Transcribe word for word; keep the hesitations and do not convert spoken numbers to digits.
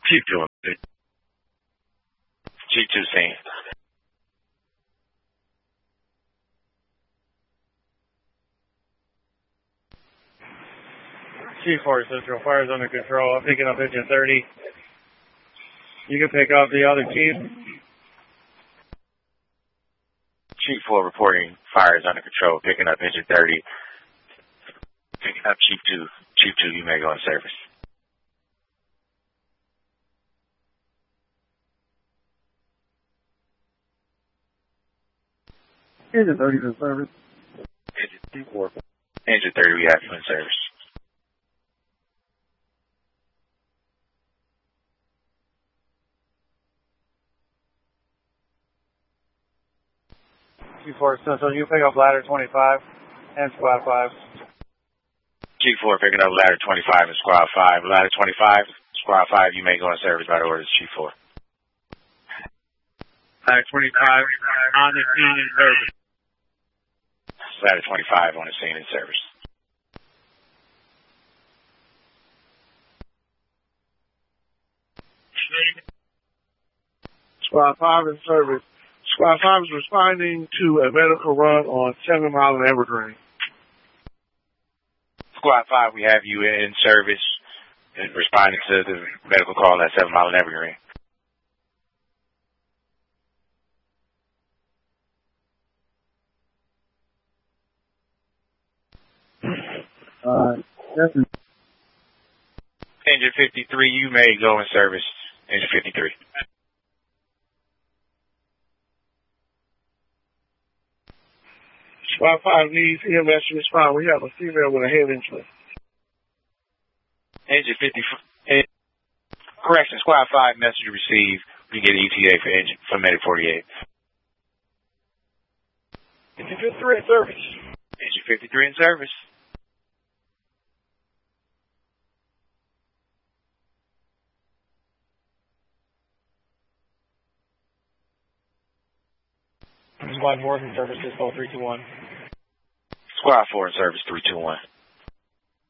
Chief two. Chief two scene. Chief four Central, fire's under control. I'm picking up engine thirty. You can pick up the other chief. Chief four reporting fire is under control, picking up engine thirty. Picking up Chief two. Chief two, you may go in service. Engine thirty in service. Engine four. Engine thirty, we have you in service. Chief four Central, you pick up ladder twenty-five and squad five. Chief four picking up ladder twenty-five and squad five. Ladder twenty-five, squad five, you may go in service by the orders, Chief four. Ladder twenty-five on the scene in service. Ladder twenty-five on the scene in service. Squad five in service. Squad five is responding to a medical run on seven Mile and Evergreen. Squad five, we have you in service and responding to the medical call at seven Mile and Evergreen. Uh, that's Engine fifty-three, you may go in service. Engine fifty-three. Squad five needs E M S to respond. We have a female with a head injury. Engine fifty, correction, Squad five, message received. We get an E T A for engine, for Medic forty-eight. Engine fifty-three in service. Engine fifty-three in service. Squad four in service, Cisco three two one. Squad four in service, three two one.